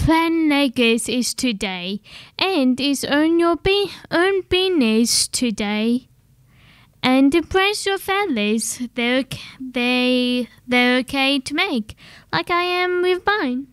plan Vegas is today, and is earn your own business today. And impress your families. They're okay to make, like I am with mine.